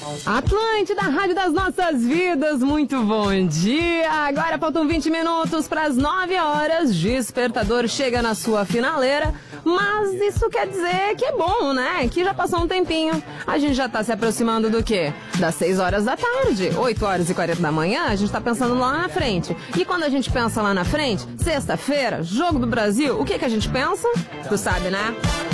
Atlântida, a rádio das nossas vidas, muito bom dia. Agora faltam 20 minutos para as 9 horas. Despertador chega na sua finaleira, mas isso quer dizer que é bom, né? Que já passou um tempinho. A gente já tá se aproximando do quê? Das 6 horas da tarde, 8 horas e 40 da manhã, a gente tá pensando lá na frente. E quando a gente pensa lá na frente, sexta-feira, Jogo do Brasil, o que a gente pensa? Tu sabe, né?